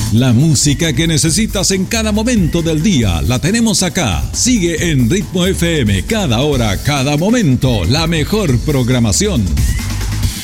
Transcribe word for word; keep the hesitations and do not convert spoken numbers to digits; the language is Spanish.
La música que necesitas en cada momento del día la tenemos acá. Sigue en Ritmo F M, cada hora, cada momento, la mejor programación.